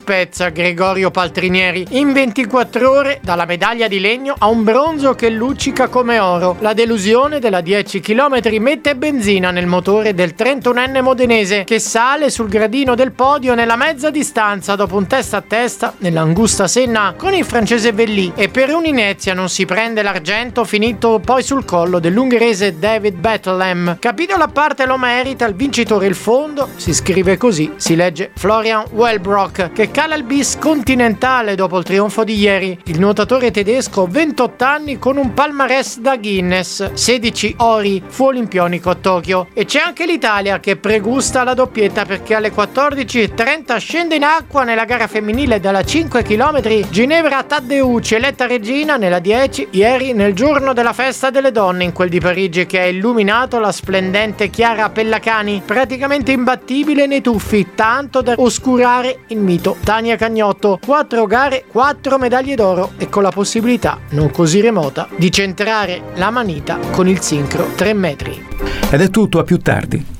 Spezia, Gregorio Paltrinieri. In 24 ore dalla medaglia di legno a un bronzo che luccica come oro. La delusione della 10 km mette benzina nel motore del 31enne modenese, che sale sul gradino del podio nella mezza distanza dopo un testa a testa nell'angusta Senna con il francese Velli, e per un'inezia non si prende l'argento, finito poi sul collo dell'ungherese David Bethlehem. Capitolo a parte lo merita il vincitore il fondo, si scrive così, si legge Florian Wellbrock, che cala il bis continentale dopo il trionfo di ieri. Il nuotatore tedesco, 28 anni, con un palmarès da Guinness, 16 ori, fu olimpionico a Tokyo. E c'è anche l'Italia che pregusta la doppietta, perché alle 14:30 scende in acqua nella gara femminile della 5 km Ginevra Taddeucci, eletta regina nella 10 ieri nel giorno della festa delle donne in quel di Parigi, che ha illuminato la splendente Chiara Pellacani, praticamente imbattibile nei tuffi, tanto da oscurare il mito Tania Cagnotto. 4 gare, 4 medaglie d'oro, e con la possibilità non così remota di centrare la manita con il sincro 3 metri. Ed è tutto, a più tardi.